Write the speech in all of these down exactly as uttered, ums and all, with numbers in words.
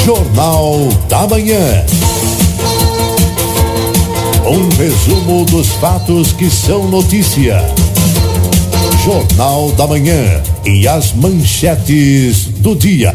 Jornal da Manhã. Um resumo dos fatos que são notícia. Jornal da Manhã e as manchetes do dia.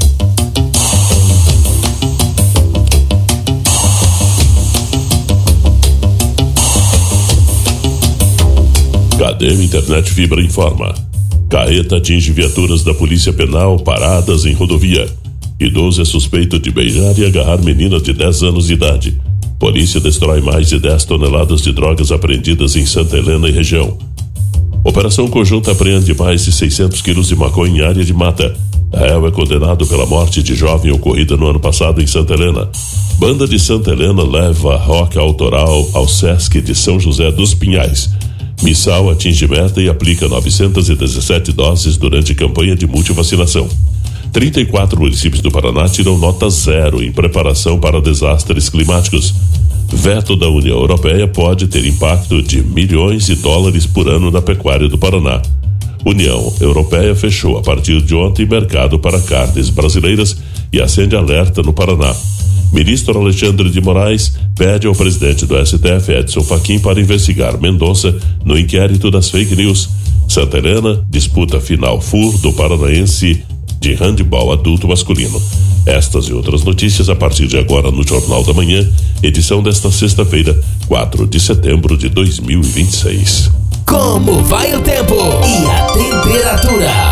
C D M Internet Fibra informa. Carreta atinge viaturas da Polícia Penal paradas em rodovia. Idoso é suspeito de beijar e agarrar menina de dez anos de idade. Polícia destrói mais de dez toneladas de drogas apreendidas em Santa Helena e região. Operação conjunta apreende mais de seiscentos quilos de maconha em área de mata. Réu é condenado pela morte de jovem ocorrida no ano passado em Santa Helena. Banda de Santa Helena leva rock autoral ao Sesc de São José dos Pinhais. Missal atinge meta e aplica novecentas e dezessete doses durante campanha de multivacinação. trinta e quatro municípios do Paraná tiram nota zero em preparação para desastres climáticos. Veto da União Europeia pode ter impacto de milhões de dólares por ano na pecuária do Paraná. União Europeia fechou a partir de ontem mercado para carnes brasileiras e acende alerta no Paraná. Ministro Alexandre de Moraes pede ao presidente do S T F, Edson Fachin, para investigar Mendonça no inquérito das fake news. Santa Helena disputa final F U R do Paranaense de handebol adulto masculino. Estas e outras notícias a partir de agora no Jornal da Manhã, edição desta sexta-feira, quatro de setembro de dois mil e vinte e seis. Como vai o tempo e a temperatura?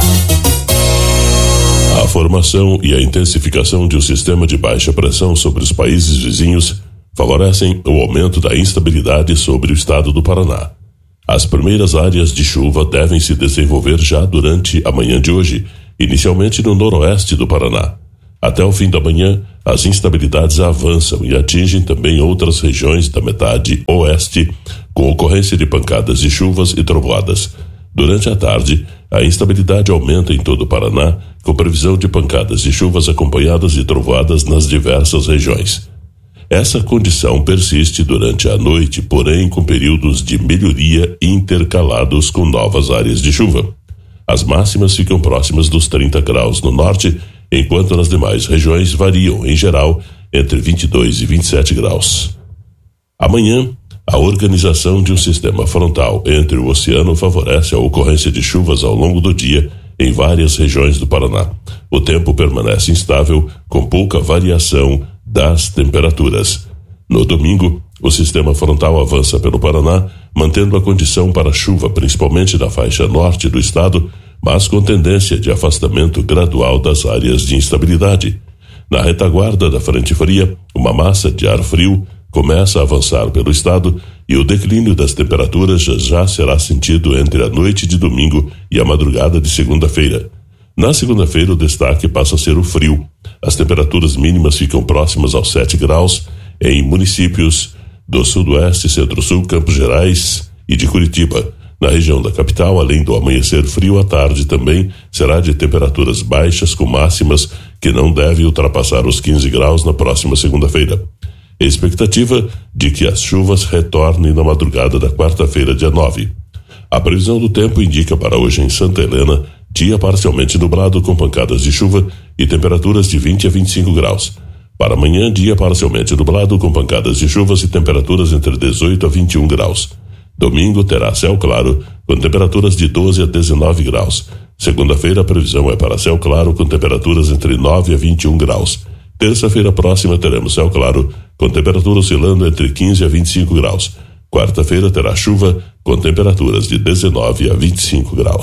A formação e a intensificação de um sistema de baixa pressão sobre os países vizinhos favorecem o aumento da instabilidade sobre o estado do Paraná. As primeiras áreas de chuva devem se desenvolver já durante a manhã de hoje, inicialmente no noroeste do Paraná. Até o fim da manhã, as instabilidades avançam e atingem também outras regiões da metade oeste, com ocorrência de pancadas de chuvas e trovoadas. Durante a tarde, a instabilidade aumenta em todo o Paraná, com previsão de pancadas de chuvas acompanhadas de trovoadas nas diversas regiões. Essa condição persiste durante a noite, porém com períodos de melhoria intercalados com novas áreas de chuva. As máximas ficam próximas dos trinta graus no norte, enquanto nas demais regiões variam, em geral, entre vinte e dois e vinte e sete graus. Amanhã, a organização de um sistema frontal entre o oceano favorece a ocorrência de chuvas ao longo do dia em várias regiões do Paraná. O tempo permanece instável, com pouca variação das temperaturas. No domingo, o sistema frontal avança pelo Paraná, mantendo a condição para chuva, principalmente na faixa norte do estado, mas com tendência de afastamento gradual das áreas de instabilidade. Na retaguarda da frente fria, uma massa de ar frio começa a avançar pelo estado e o declínio das temperaturas já será sentido entre a noite de domingo e a madrugada de segunda-feira. Na segunda-feira, o destaque passa a ser o frio. As temperaturas mínimas ficam próximas aos sete graus em municípios do Sudoeste, Centro-Sul, Campos Gerais e de Curitiba. Na região da capital, além do amanhecer frio, à tarde também será de temperaturas baixas com máximas que não devem ultrapassar os quinze graus na próxima segunda-feira. Expectativa de que as chuvas retornem na madrugada da quarta-feira, dia nove. A previsão do tempo indica para hoje em Santa Helena dia parcialmente nublado com pancadas de chuva e temperaturas de vinte a vinte e cinco graus. Para amanhã, dia parcialmente nublado com pancadas de chuvas e temperaturas entre dezoito a vinte e um graus. Domingo terá céu claro com temperaturas de doze a dezenove graus. Segunda-feira a previsão é para céu claro com temperaturas entre nove a vinte e um graus. Terça-feira próxima teremos céu claro com temperatura oscilando entre quinze a vinte e cinco graus. Quarta-feira terá chuva com temperaturas de dezenove a vinte e cinco graus.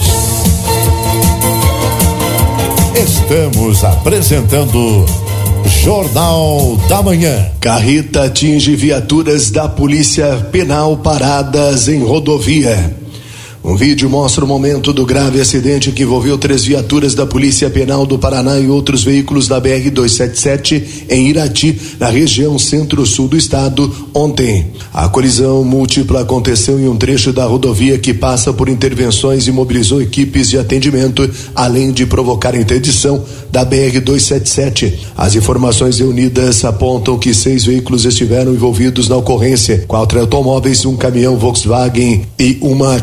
Estamos apresentando Jornal da Manhã. Carreta atinge viaturas da Polícia Penal paradas em rodovia. Um vídeo mostra o momento do grave acidente que envolveu três viaturas da Polícia Penal do Paraná e outros veículos da B R duzentos e setenta e sete em Irati, na região centro-sul do estado, ontem. A colisão múltipla aconteceu em um trecho da rodovia que passa por intervenções e mobilizou equipes de atendimento, além de provocar interdição da B R duzentos e setenta e sete. As informações reunidas apontam que seis veículos estiveram envolvidos na ocorrência, quatro automóveis, um caminhão Volkswagen e uma carreta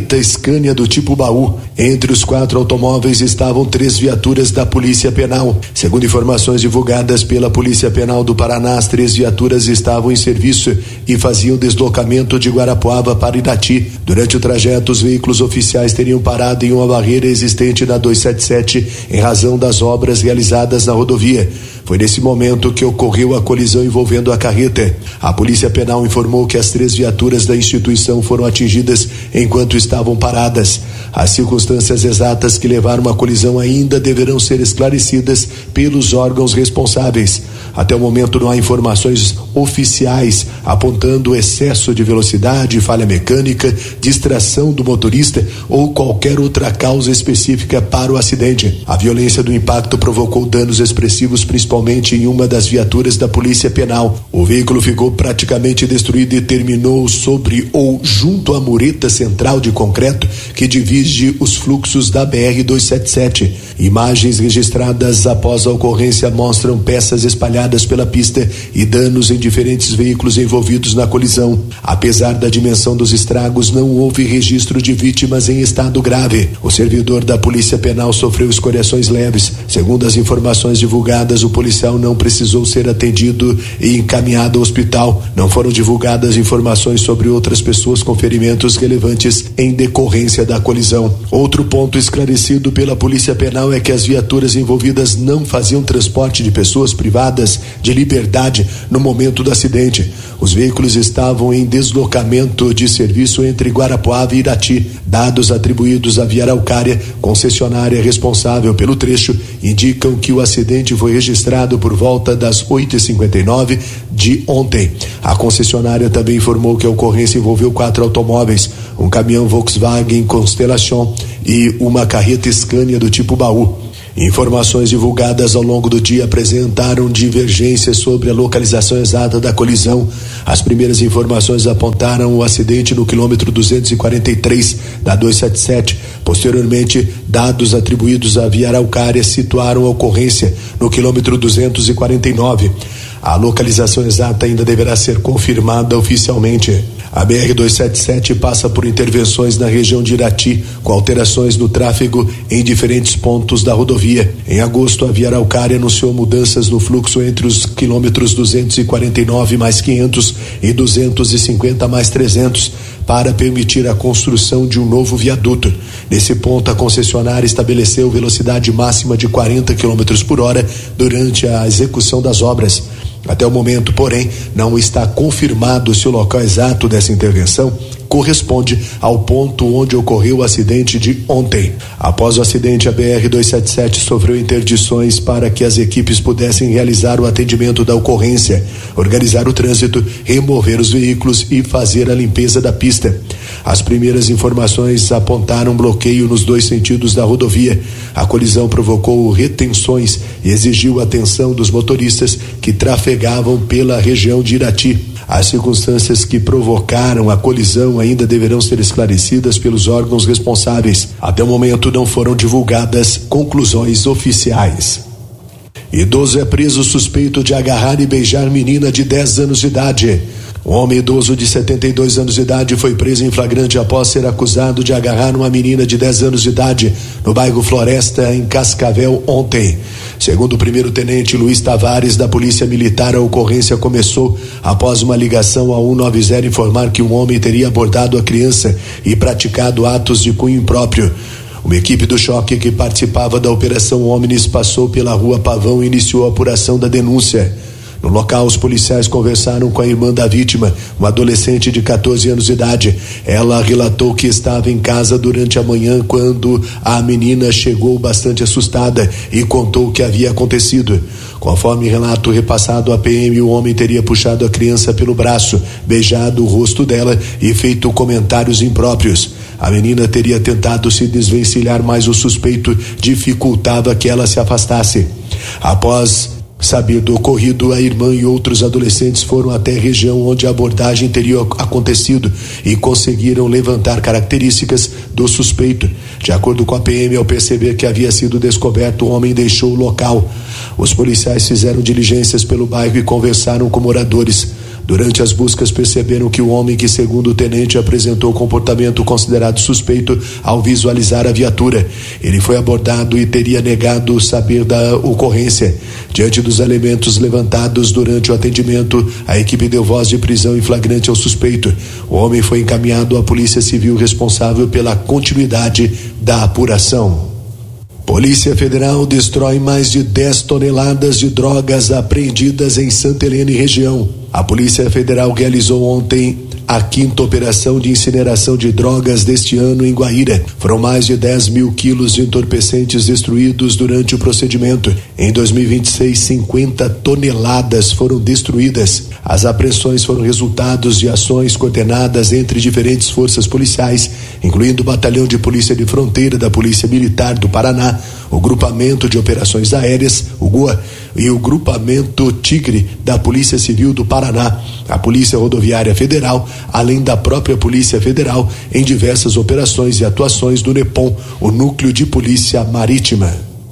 carreta Scania do tipo baú. Entre os quatro automóveis estavam três viaturas da Polícia Penal. Segundo informações divulgadas pela Polícia Penal do Paraná, as três viaturas estavam em serviço e faziam deslocamento de Guarapuava para Irati. Durante o trajeto, os veículos oficiais teriam parado em uma barreira existente na duzentos e setenta e sete em razão das obras realizadas na rodovia. Foi nesse momento que ocorreu a colisão envolvendo a carreta. A Polícia Penal informou que as três viaturas da instituição foram atingidas enquanto estavam paradas. As circunstâncias exatas que levaram à colisão ainda deverão ser esclarecidas pelos órgãos responsáveis. Até o momento não há informações oficiais apontando excesso de velocidade, falha mecânica, distração do motorista ou qualquer outra causa específica para o acidente. A violência do impacto provocou danos expressivos, principalmente em uma das viaturas da Polícia Penal. O veículo ficou praticamente destruído e terminou sobre ou junto à mureta central de concreto que divide os fluxos da B R duzentos e setenta e sete. Imagens registradas após a ocorrência mostram peças espalhadas pela pista e danos em diferentes veículos envolvidos na colisão. Apesar da dimensão dos estragos, não houve registro de vítimas em estado grave. O servidor da Polícia Penal sofreu escoriações leves. Segundo as informações divulgadas, o policial não precisou ser atendido e encaminhado ao hospital. Não foram divulgadas informações sobre outras pessoas com ferimentos relevantes em decorrência da colisão. Outro ponto esclarecido pela Polícia Penal é que as viaturas envolvidas não faziam transporte de pessoas privadas de liberdade no momento do acidente. Os veículos estavam em deslocamento de serviço entre Guarapuava e Irati. Dados atribuídos à Via Araucária, concessionária responsável pelo trecho, indicam que o acidente foi registrado por volta das oito e cinquenta e nove de ontem. A concessionária também informou que a ocorrência envolveu quatro automóveis, um caminhão Volkswagen Constellation e uma carreta Scania do tipo baú. Informações divulgadas ao longo do dia apresentaram divergências sobre a localização exata da colisão. As primeiras informações apontaram o acidente no quilômetro duzentos e quarenta e três da duzentos e setenta e sete. Posteriormente, dados atribuídos à Via Araucária situaram a ocorrência no quilômetro duzentos e quarenta e nove. A localização exata ainda deverá ser confirmada oficialmente. A B R duzentos e setenta e sete passa por intervenções na região de Irati, com alterações no tráfego em diferentes pontos da rodovia. Em agosto, a Via Araucária anunciou mudanças no fluxo entre os quilômetros duzentos e quarenta e nove mais quinhentos e duzentos e cinquenta mais trezentos, para permitir a construção de um novo viaduto. Nesse ponto, a concessionária estabeleceu velocidade máxima de quarenta quilômetros por hora durante a execução das obras. Até o momento, porém, não está confirmado se o local exato dessa intervenção corresponde ao ponto onde ocorreu o acidente de ontem. Após o acidente, a B R duzentos e setenta e sete sofreu interdições para que as equipes pudessem realizar o atendimento da ocorrência, organizar o trânsito, remover os veículos e fazer a limpeza da pista. As primeiras informações apontaram bloqueio nos dois sentidos da rodovia. A colisão provocou retenções e exigiu a atenção dos motoristas que trafegavam pela região de Irati. As circunstâncias que provocaram a colisão ainda deverão ser esclarecidas pelos órgãos responsáveis. Até o momento não foram divulgadas conclusões oficiais. Idoso é preso suspeito de agarrar e beijar menina de dez anos de idade. Um homem idoso de setenta e dois anos de idade foi preso em flagrante após ser acusado de agarrar uma menina de dez anos de idade no bairro Floresta, em Cascavel, ontem. Segundo o primeiro-tenente Luiz Tavares, da Polícia Militar, a ocorrência começou após uma ligação ao cento e noventa informar que um homem teria abordado a criança e praticado atos de cunho impróprio. Uma equipe do choque que participava da Operação Omnis passou pela Rua Pavão e iniciou a apuração da denúncia. No local, os policiais conversaram com a irmã da vítima, uma adolescente de quatorze anos de idade. Ela relatou que estava em casa durante a manhã quando a menina chegou bastante assustada e contou o que havia acontecido. Conforme relato repassado à P M, o homem teria puxado a criança pelo braço, beijado o rosto dela e feito comentários impróprios. A menina teria tentado se desvencilhar, mas o suspeito dificultava que ela se afastasse. Após saber do ocorrido, a irmã e outros adolescentes foram até a região onde a abordagem teria acontecido e conseguiram levantar características do suspeito. De acordo com a P M, ao perceber que havia sido descoberto, o homem deixou o local. Os policiais fizeram diligências pelo bairro e conversaram com moradores. Durante as buscas perceberam que o homem que, segundo o tenente, apresentou comportamento considerado suspeito ao visualizar a viatura. Ele foi abordado e teria negado saber da ocorrência. Diante dos elementos levantados durante o atendimento, a equipe deu voz de prisão em flagrante ao suspeito. O homem foi encaminhado à Polícia Civil, responsável pela continuidade da apuração. Polícia Federal destrói mais de dez toneladas de drogas apreendidas em Santa Helena e região. A Polícia Federal realizou ontem a quinta operação de incineração de drogas deste ano em Guaíra. Foram mais de dez mil quilos de entorpecentes destruídos durante o procedimento. Em dois mil e vinte e seis, cinquenta toneladas foram destruídas. As apreensões foram resultados de ações coordenadas entre diferentes forças policiais, incluindo o Batalhão de Polícia de Fronteira da Polícia Militar do Paraná, o Grupamento de Operações Aéreas, o GOA, e o Grupamento Tigre da Polícia Civil do Paraná, a Polícia Rodoviária Federal, além da própria Polícia Federal, em diversas operações e atuações do NEPOM, o Núcleo de Polícia Marítima.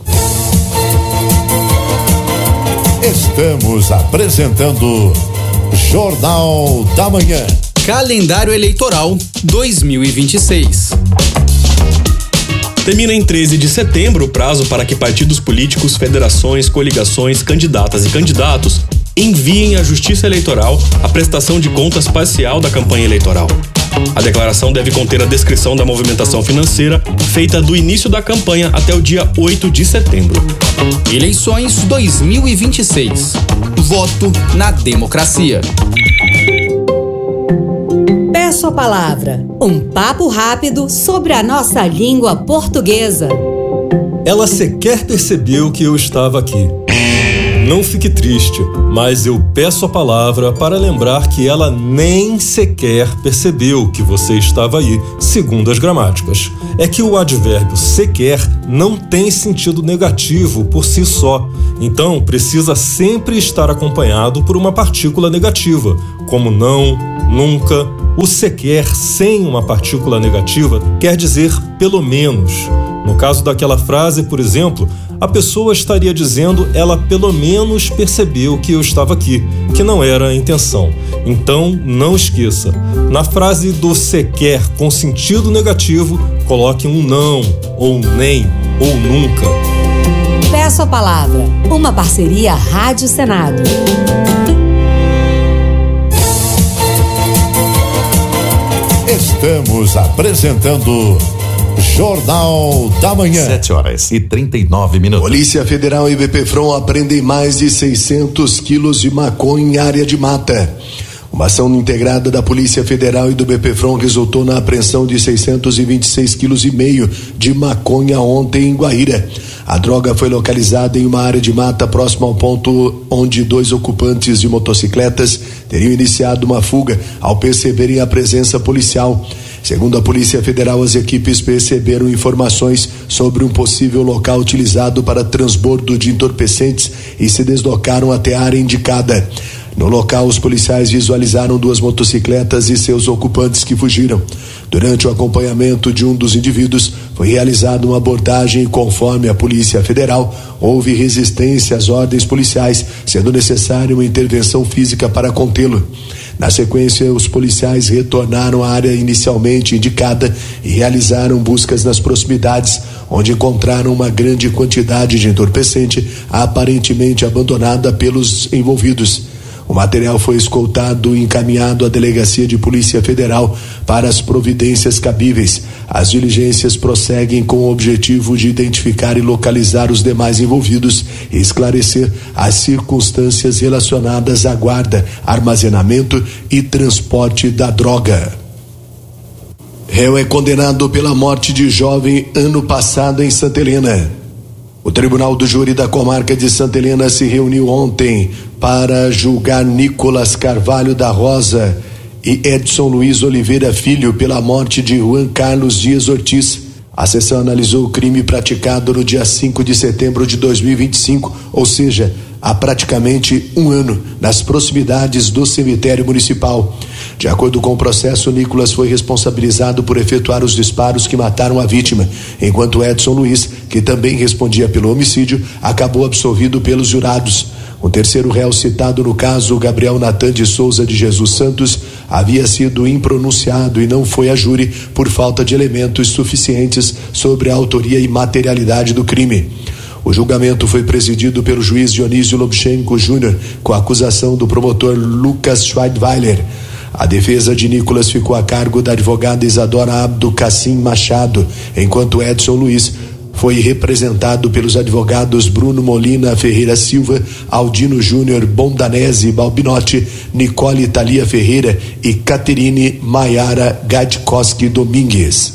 Estamos apresentando Jornal da Manhã. Calendário Eleitoral dois mil e vinte e seis. Termina em treze de setembro o prazo para que partidos políticos, federações, coligações, candidatas e candidatos enviem à Justiça Eleitoral a prestação de contas parcial da campanha eleitoral. A declaração deve conter a descrição da movimentação financeira feita do início da campanha até o dia oito de setembro. Eleições dois mil e vinte e seis. Voto na democracia. Peço a palavra. Um papo rápido sobre a nossa língua portuguesa. Ela sequer percebeu que eu estava aqui. Não fique triste, mas eu peço a palavra para lembrar que ela nem sequer percebeu que você estava aí, segundo as gramáticas. É que o advérbio sequer não tem sentido negativo por si só, então precisa sempre estar acompanhado por uma partícula negativa, como não, nunca. O sequer sem uma partícula negativa quer dizer pelo menos. No caso daquela frase, por exemplo, a pessoa estaria dizendo ela pelo menos percebeu que eu estava aqui, que não era a intenção. Então, não esqueça, na frase do sequer com sentido negativo, coloque um não, ou nem, ou nunca. Peço a palavra. Uma parceria Rádio Senado. Estamos apresentando Jornal da Manhã. sete horas e trinta e nove minutos. Polícia Federal e BPFRON apreendem mais de seiscentos quilos de maconha em área de mata. Uma ação integrada da Polícia Federal e do BPFRON resultou na apreensão de seiscentos e vinte e seis quilos e meio de maconha ontem em Guaíra. A droga foi localizada em uma área de mata próxima ao ponto onde dois ocupantes de motocicletas teriam iniciado uma fuga ao perceberem a presença policial. Segundo a Polícia Federal, as equipes perceberam informações sobre um possível local utilizado para transbordo de entorpecentes e se deslocaram até a área indicada. No local, os policiais visualizaram duas motocicletas e seus ocupantes que fugiram. Durante o acompanhamento de um dos indivíduos, foi realizada uma abordagem e, conforme a Polícia Federal, houve resistência às ordens policiais, sendo necessária uma intervenção física para contê-lo. Na sequência, os policiais retornaram à área inicialmente indicada e realizaram buscas nas proximidades, onde encontraram uma grande quantidade de entorpecente, aparentemente abandonada pelos envolvidos. O material foi escoltado e encaminhado à Delegacia de Polícia Federal para as providências cabíveis. As diligências prosseguem com o objetivo de identificar e localizar os demais envolvidos e esclarecer as circunstâncias relacionadas à guarda, armazenamento e transporte da droga. Réu é condenado pela morte de jovem ano passado em Santa Helena. O Tribunal do Júri da Comarca de Santa Helena se reuniu ontem para julgar Nicolas Carvalho da Rosa e Edson Luiz Oliveira Filho pela morte de Juan Carlos Dias Ortiz. A sessão analisou o crime praticado no dia cinco de setembro de dois mil e vinte e cinco, ou seja, há praticamente um ano, nas proximidades do cemitério municipal. De acordo com o processo, Nicolas foi responsabilizado por efetuar os disparos que mataram a vítima, enquanto Edson Luiz, que também respondia pelo homicídio, acabou absolvido pelos jurados. O terceiro réu citado no caso, Gabriel Natan de Souza de Jesus Santos, havia sido impronunciado e não foi a júri por falta de elementos suficientes sobre a autoria e materialidade do crime. O julgamento foi presidido pelo juiz Dionísio Lobchenko Júnior, com a acusação do promotor Lucas Schweidweiler. A defesa de Nicolas ficou a cargo da advogada Isadora Abducassim Machado, enquanto Edson Luiz foi representado pelos advogados Bruno Molina Ferreira Silva, Aldino Júnior Bondanese Balbinotti, Nicole Thalia Ferreira e Caterine Maiara Gadkowski Domingues.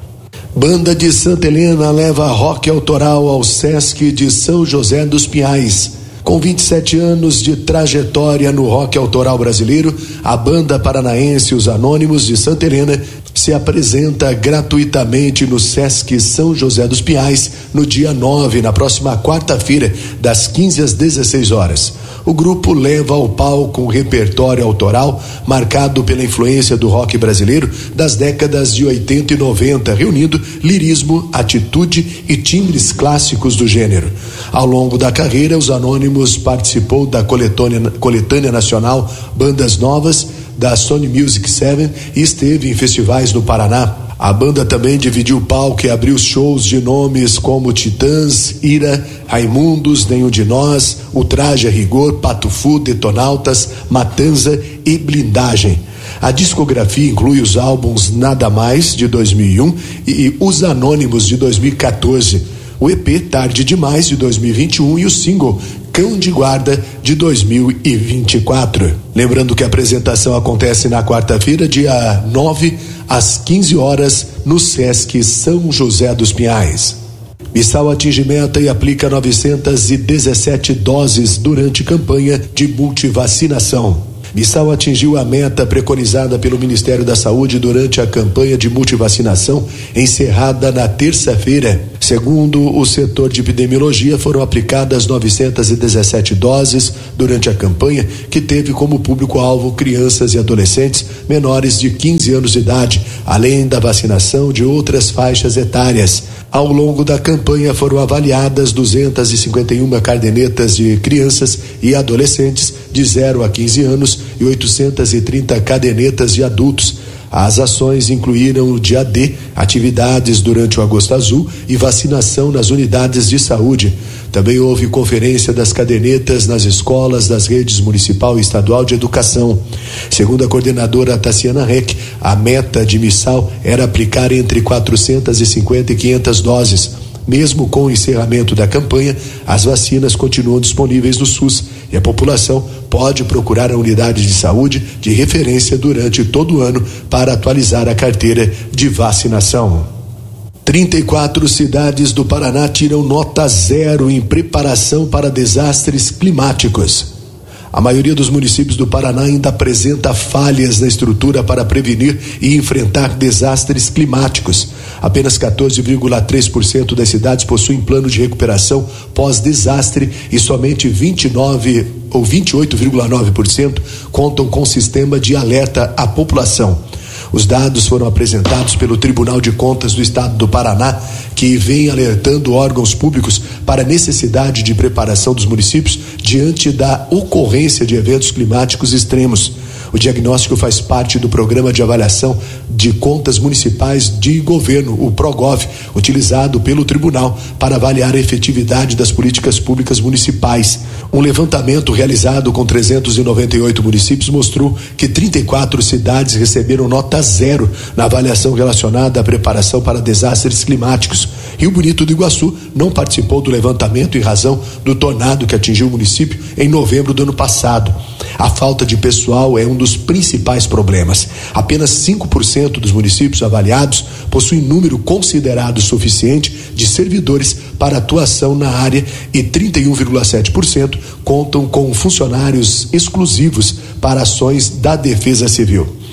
Banda de Santa Helena leva rock autoral ao Sesc de São José dos Pinhais. Com vinte e sete anos de trajetória no rock autoral brasileiro, a banda paranaense Os Anônimos de Santa Helena se apresenta gratuitamente no Sesc São José dos Pinhais no dia nove, na próxima quarta-feira, das quinze às dezesseis horas. O grupo leva ao palco um repertório autoral marcado pela influência do rock brasileiro das décadas de oitenta e noventa, reunindo lirismo, atitude e timbres clássicos do gênero. Ao longo da carreira, Os Anônimos participou da coletânea, coletânea nacional Bandas Novas, da Sony Music sete, e esteve em festivais no Paraná. A banda também dividiu o palco e abriu shows de nomes como Titãs, Ira, Raimundos, Nenhum de Nós, Ultraje a Rigor, Patufu, Detonautas, Matanza e Blindagem. A discografia inclui os álbuns Nada Mais, de dois mil e um, e Os Anônimos, de dois mil e quatorze. O E P Tarde Demais, de dois mil e vinte e um, e o single Cão de Guarda, de dois mil e vinte e quatro. Lembrando que a apresentação acontece na quarta-feira, dia nove, às quinze horas, no Sesc São José dos Pinhais. Missal atinge meta e aplica novecentas e dezessete doses durante campanha de multivacinação. Missal atingiu a meta preconizada pelo Ministério da Saúde durante a campanha de multivacinação encerrada na terça-feira. Segundo o setor de epidemiologia, foram aplicadas novecentas e dezessete doses durante a campanha, que teve como público-alvo crianças e adolescentes menores de quinze anos de idade, além da vacinação de outras faixas etárias. Ao longo da campanha foram avaliadas duzentas e cinquenta e uma cadernetas de crianças e adolescentes de zero a quinze anos e oitocentas e trinta cadernetas de adultos. As ações incluíram o dia D, atividades durante o Agosto Azul e vacinação nas unidades de saúde. Também houve conferência das cadernetas nas escolas das redes municipal e estadual de educação. Segundo a coordenadora Tassiana Reck, a meta de Missal era aplicar entre quatrocentas e cinquenta e quinhentas doses. Mesmo com o encerramento da campanha, as vacinas continuam disponíveis no SUS e a população pode procurar a unidade de saúde de referência durante todo o ano para atualizar a carteira de vacinação. trinta e quatro cidades do Paraná tiram nota zero em preparação para desastres climáticos. A maioria dos municípios do Paraná ainda apresenta falhas na estrutura para prevenir e enfrentar desastres climáticos. Apenas quatorze vírgula três por cento das cidades possuem plano de recuperação pós-desastre e somente vinte e nove ou vinte e oito vírgula nove por cento contam com sistema de alerta à população. Os dados foram apresentados pelo Tribunal de Contas do Estado do Paraná, que vem alertando órgãos públicos para a necessidade de preparação dos municípios diante da ocorrência de eventos climáticos extremos. O diagnóstico faz parte do Programa de Avaliação de Contas Municipais de Governo, o PROGOV, utilizado pelo Tribunal para avaliar a efetividade das políticas públicas municipais. Um levantamento realizado com trezentos e noventa e oito municípios mostrou que trinta e quatro cidades receberam nota zero na avaliação relacionada à preparação para desastres climáticos. Rio Bonito do Iguaçu não participou do levantamento em razão do tornado que atingiu o município em novembro do ano passado. A falta de pessoal é um dos principais problemas. Apenas cinco por cento dos municípios avaliados possuem número considerado suficiente de servidores para atuação na área e trinta e um vírgula sete por cento contam com funcionários exclusivos para ações da Defesa Civil.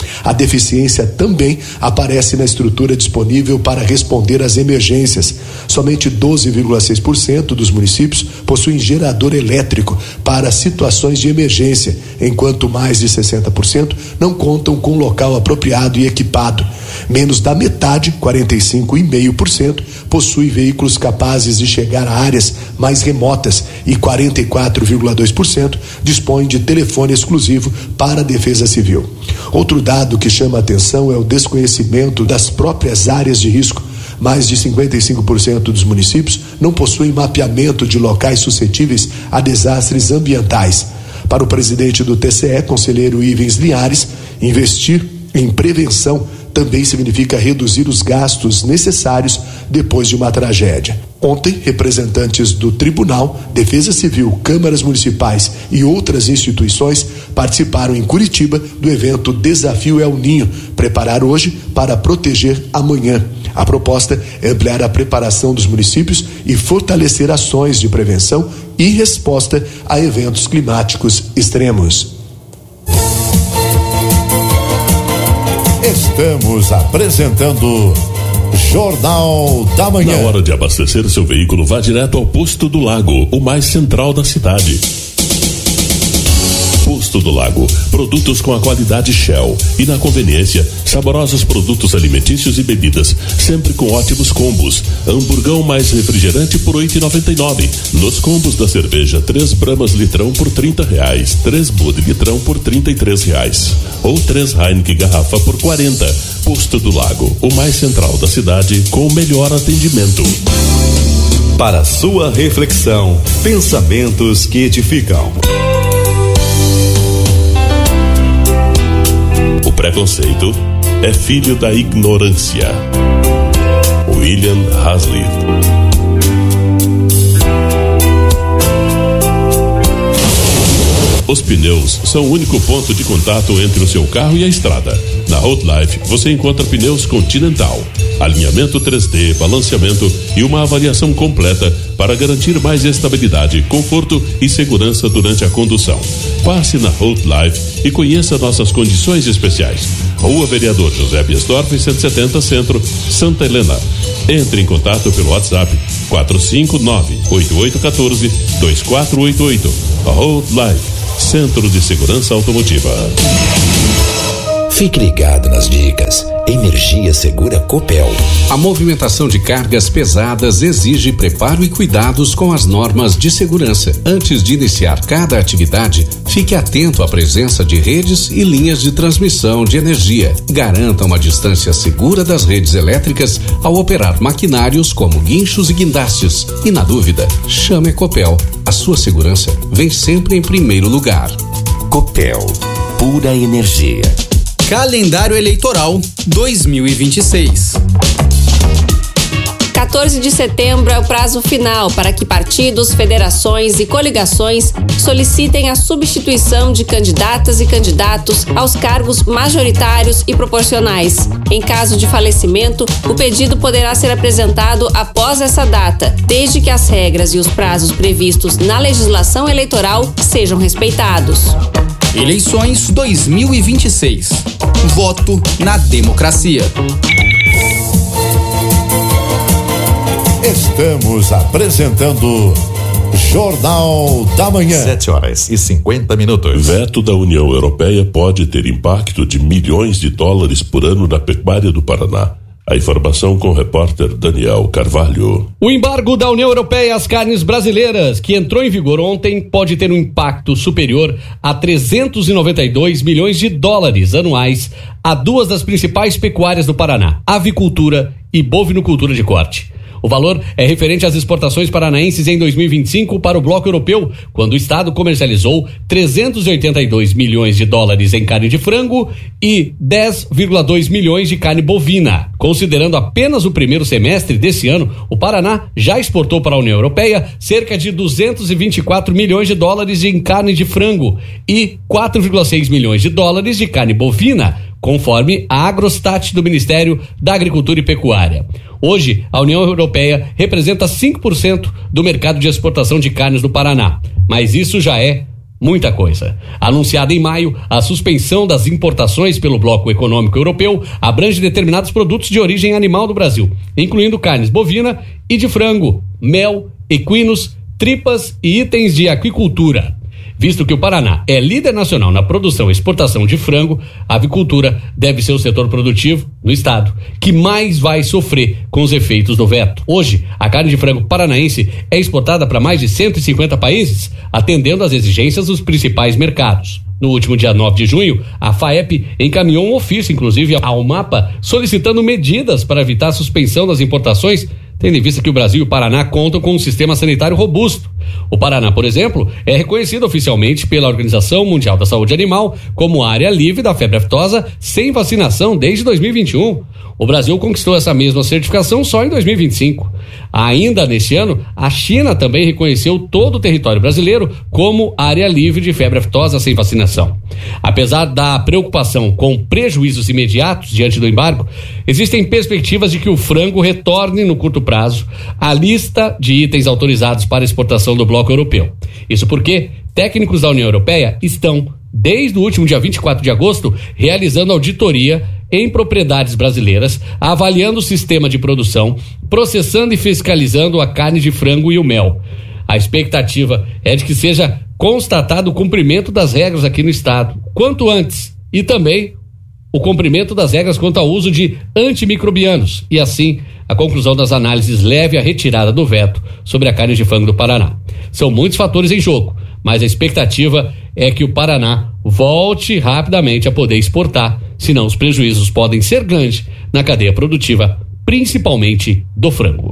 A deficiência também aparece na estrutura disponível para responder às emergências. Somente doze vírgula seis por cento dos municípios possuem gerador elétrico para situações de emergência, enquanto mais de sessenta por cento não contam com local apropriado e equipado. Menos da metade, quarenta e cinco vírgula cinco por cento, possui veículos capazes de chegar a áreas mais remotas e quarenta e quatro vírgula dois por cento dispõe de telefone exclusivo para a Defesa Civil. Outro dado que chama a atenção é o desconhecimento das próprias áreas de risco. Mais de cinquenta e cinco por cento dos municípios não possuem mapeamento de locais suscetíveis a desastres ambientais. Para o presidente do T C E, conselheiro Ivens Linhares, investir em prevenção também significa reduzir os gastos necessários depois de uma tragédia. Ontem, representantes do Tribunal, Defesa Civil, câmaras municipais e outras instituições participaram em Curitiba do evento Desafio El Ninho, preparar hoje para proteger amanhã. A proposta é ampliar a preparação dos municípios e fortalecer ações de prevenção e resposta a eventos climáticos extremos. Estamos apresentando Jornal da Manhã. Na hora de abastecer seu veículo, vá direto ao Posto do Lago, o mais central da cidade. Posto do Lago, produtos com a qualidade Shell e na conveniência, saborosos produtos alimentícios e bebidas, sempre com ótimos combos. Hamburgão mais refrigerante por oito reais e noventa e nove centavos. Nos combos da cerveja, três Bramas litrão por trinta reais, três Bud litrão por trinta e três reais ou três Heineken garrafa por quarenta. Posto do Lago, o mais central da cidade com o melhor atendimento. Para sua reflexão, pensamentos que edificam. O preconceito é filho da ignorância. William Hazlitt. Os pneus são o único ponto de contato entre o seu carro e a estrada. Na Road Life você encontra pneus Continental, alinhamento três D, balanceamento e uma avaliação completa para garantir mais estabilidade, conforto e segurança durante a condução. Passe na Road Life e conheça nossas condições especiais. Rua Vereador José Biesdorf, cento e setenta Centro, Santa Helena. Entre em contato pelo WhatsApp quatro cinco nove, oito oito um quatro, dois quatro oito oito. Road Life, Centro de Segurança Automotiva. Fique ligado nas dicas. Energia Segura Copel. A movimentação de cargas pesadas exige preparo e cuidados com as normas de segurança. Antes de iniciar cada atividade, fique atento à presença de redes e linhas de transmissão de energia. Garanta uma distância segura das redes elétricas ao operar maquinários como guinchos e guindastes. E na dúvida, chame a Copel. A sua segurança vem sempre em primeiro lugar. Copel, pura energia. Calendário Eleitoral dois mil e vinte e seis. quatorze de setembro é o prazo final para que partidos, federações e coligações solicitem a substituição de candidatas e candidatos aos cargos majoritários e proporcionais. Em caso de falecimento, o pedido poderá ser apresentado após essa data, desde que as regras e os prazos previstos na legislação eleitoral sejam respeitados. Eleições dois mil e vinte e seis. Voto na democracia. Estamos apresentando Jornal da Manhã. Sete horas e cinquenta minutos. Veto da União Europeia pode ter impacto de milhões de dólares por ano na pecuária do Paraná. A informação com o repórter Daniel Carvalho. O embargo da União Europeia às carnes brasileiras, que entrou em vigor ontem, pode ter um impacto superior a trezentos e noventa e dois milhões de dólares anuais a duas das principais pecuárias do Paraná, avicultura e bovinocultura de corte. O valor é referente às exportações paranaenses em dois mil e vinte e cinco para o bloco europeu, quando o estado comercializou trezentos e oitenta e dois milhões de dólares em carne de frango e dez vírgula dois milhões de carne bovina. Considerando apenas o primeiro semestre desse ano, o Paraná já exportou para a União Europeia cerca de duzentos e vinte e quatro milhões de dólares em carne de frango e quatro vírgula seis milhões de dólares de carne bovina, conforme a Agrostat do Ministério da Agricultura e Pecuária. Hoje, a União Europeia representa cinco por cento do mercado de exportação de carnes do Paraná, mas isso já é muita coisa. Anunciada em maio, a suspensão das importações pelo Bloco Econômico Europeu abrange determinados produtos de origem animal do Brasil, incluindo carnes bovina e de frango, mel, equinos, tripas e itens de aquicultura. Visto que o Paraná é líder nacional na produção e exportação de frango, a avicultura deve ser o setor produtivo no estado que mais vai sofrer com os efeitos do veto. Hoje, a carne de frango paranaense é exportada para mais de cento e cinquenta países, atendendo às exigências dos principais mercados. No último dia nove de junho, a FAEP encaminhou um ofício, inclusive, ao MAPA, solicitando medidas para evitar a suspensão das importações, tendo em vista que o Brasil e o Paraná contam com um sistema sanitário robusto. O Paraná, por exemplo, é reconhecido oficialmente pela Organização Mundial da Saúde Animal como área livre da febre aftosa sem vacinação desde dois mil e vinte e um. O Brasil conquistou essa mesma certificação só em dois mil e vinte e cinco. Ainda neste ano, a China também reconheceu todo o território brasileiro como área livre de febre aftosa sem vacinação. Apesar da preocupação com prejuízos imediatos diante do embargo, existem perspectivas de que o frango retorne no curto prazo à lista de itens autorizados para exportação do bloco europeu. Isso porque técnicos da União Europeia estão, desde o último dia vinte e quatro de agosto, realizando auditoria em propriedades brasileiras, avaliando o sistema de produção, processando e fiscalizando a carne de frango e o mel. A expectativa é de que seja constatado o cumprimento das regras aqui no estado, quanto antes, e também o cumprimento das regras quanto ao uso de antimicrobianos, e assim a conclusão das análises leve à retirada do veto sobre a carne de frango do Paraná. São muitos fatores em jogo, mas a expectativa é que o Paraná volte rapidamente a poder exportar, senão os prejuízos podem ser grandes na cadeia produtiva, principalmente do frango.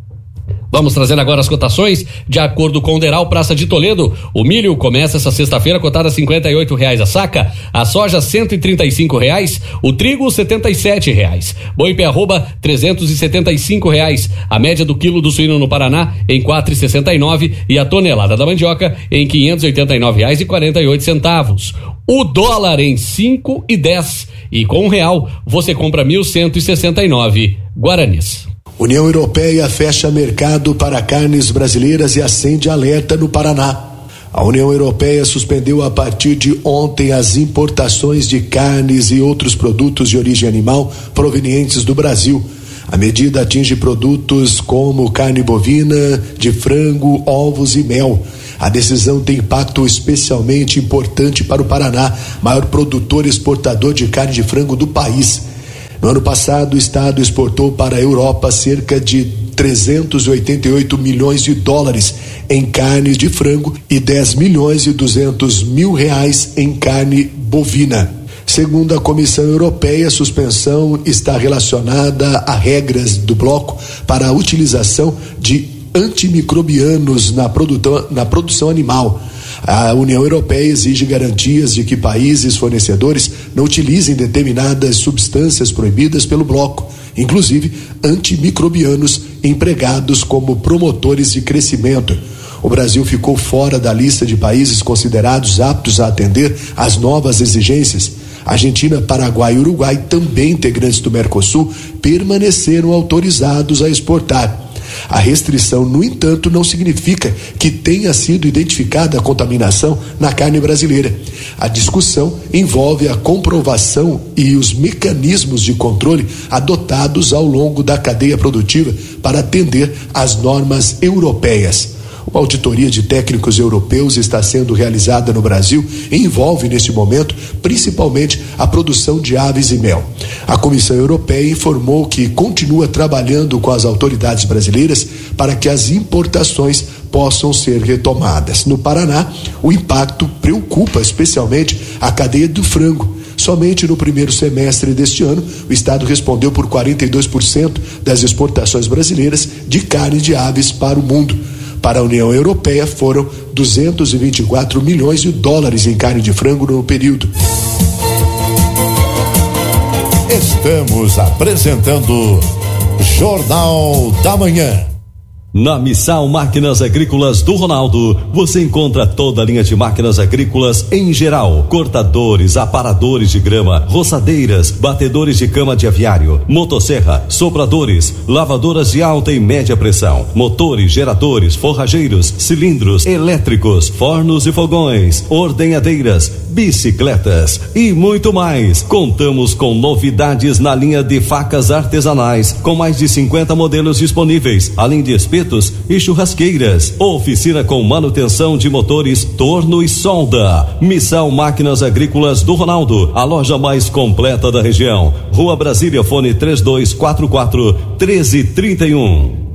Vamos trazer agora as cotações. De acordo com o Deral Praça de Toledo, o milho começa essa sexta-feira cotada a cinquenta e oito reais a saca, a soja cento e trinta e cinco reais, o trigo setenta e sete reais, boi pé arroba trezentos e setenta e cinco reais, a média do quilo do suíno no Paraná em quatro e sessenta e nove e a tonelada da mandioca em quinhentos e oitenta e nove reais e quarenta e oito centavos. O dólar em cinco e dez e com um real você compra mil cento e sessenta e nove guaranis. União Europeia fecha mercado para carnes brasileiras e acende alerta no Paraná. A União Europeia suspendeu a partir de ontem as importações de carnes e outros produtos de origem animal provenientes do Brasil. A medida atinge produtos como carne bovina, de frango, ovos e mel. A decisão tem impacto especialmente importante para o Paraná, maior produtor e exportador de carne de frango do país. No ano passado, o estado exportou para a Europa cerca de trezentos e oitenta e oito milhões de dólares em carne de frango e dez milhões e duzentos mil reais em carne bovina. Segundo a Comissão Europeia, a suspensão está relacionada a regras do bloco para a utilização de antimicrobianos na, produtão, na produção animal. A União Europeia exige garantias de que países fornecedores não utilizem determinadas substâncias proibidas pelo bloco, inclusive antimicrobianos empregados como promotores de crescimento. O Brasil ficou fora da lista de países considerados aptos a atender às novas exigências. Argentina, Paraguai e Uruguai, também integrantes do Mercosul, permaneceram autorizados a exportar. A restrição, no entanto, não significa que tenha sido identificada a contaminação na carne brasileira. A discussão envolve a comprovação e os mecanismos de controle adotados ao longo da cadeia produtiva para atender às normas europeias. Uma auditoria de técnicos europeus está sendo realizada no Brasil e envolve, neste momento, principalmente a produção de aves e mel. A Comissão Europeia informou que continua trabalhando com as autoridades brasileiras para que as importações possam ser retomadas. No Paraná, o impacto preocupa especialmente a cadeia do frango. Somente no primeiro semestre deste ano, o estado respondeu por quarenta e dois por cento das exportações brasileiras de carne de aves para o mundo. Para a União Europeia foram duzentos e vinte e quatro milhões de dólares em carne de frango no período. Estamos apresentando Jornal da Manhã. Na Missal Máquinas Agrícolas do Ronaldo, você encontra toda a linha de máquinas agrícolas em geral: cortadores, aparadores de grama, roçadeiras, batedores de cama de aviário, motosserra, sopradores, lavadoras de alta e média pressão, motores, geradores, forrageiros, cilindros elétricos, fornos e fogões, ordenhadeiras, bicicletas e muito mais. Contamos com novidades na linha de facas artesanais, com mais de cinquenta modelos disponíveis, além de espetos e churrasqueiras. Oficina com manutenção de motores, torno e solda. Missal Máquinas Agrícolas do Ronaldo, a loja mais completa da região. Rua Brasília, fone três dois quatro quatro, um três três um.